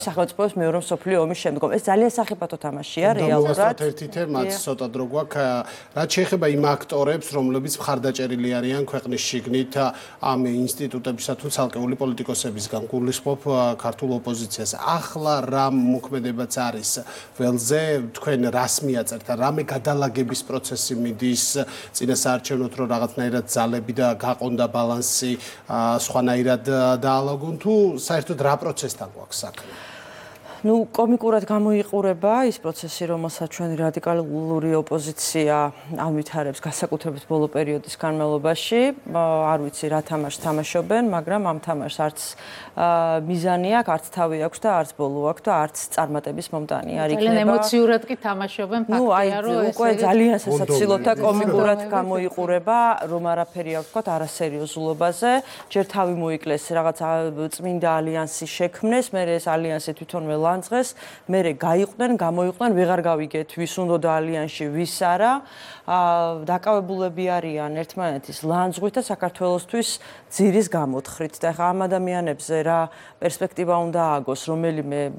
სახელმწიფოს მეორე მსოფლიო ომის შემდგომ. ეს ძალიან სახიფათო თამაშია რეალურად. ერთი თემაც ცოტა დრო გვაქვს. რაც შეეხება იმ აქტორებს, რომლებიც მხარდაჭერილი არიან ქვეყნის შიგნით ამ ინსტიტუტებისა თუ ცალკეული პოლიტიკოსებისგან, გულისხმობ ქართულ ოპოზიციას. ახლა რა მოქმედებაც არის ველზე, თქვენ რას მიაწერთ, რამე გადალაგების პროცესი მიდის, წინასაარჩევნოთ რომ რაღაცნაირად ძალები და გაყონდა ბალანსი სხვანაირად დაალაგონ თუ საერთოდ რა პროცესთან გვაქვს საქმე? კომიკურად გამოიყურება ის პროცესი, რომელსაც ჩვენი რადიკალური ოპოზიცია ამვითარებს განსაკუთრებით ბოლო პერიოდის განმავლობაში. არ ვიცი რა თამაშს თამაშობენ, მაგრამ ამ თამაშს არც მიზანი აქვს, არც თავი აქვს და არც ბოლო აქვს და არც წარმატების მომტანი არ იქნება. ძალიან ემოციურად კი თამაშობენ, ფაქტია, რომ ეს უკვე ძალიან სასაცილოდ და კომიკურად გამოიყურება, რომ არაფერი არ ვთქვათ არასერიოზულობაზე. ჯერ თავი მოიკლეს რაღაც წმინდა ალიანსი შექმნეს, მე ეს ალიანსი თვითონვე ლანძღეს, მერე გაიყვნენ, გამოიყვნენ, ვეღარ გავიგეთ ვის უნდოდა ალიანსში, ვის არა. დაკავებულები არიან ერთმანეთის ლანძღვით და საქართველოსთვის ძირის გამოთხრით. და ახლა ამ ადამიანებზე რა პერსპექტივა უნდა ააგოს, რომელიმე